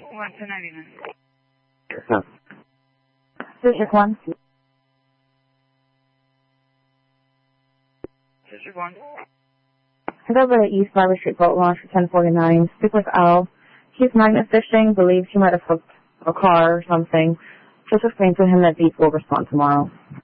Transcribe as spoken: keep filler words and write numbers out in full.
one to ninety-nine. Huh. District one. District one. Head over to East Barber Street Boat Launch for ten forty-nine. Speak with Al. He's magnet fishing. Believes he might have hooked a car or something. Just explain to him that Beat will respond tomorrow.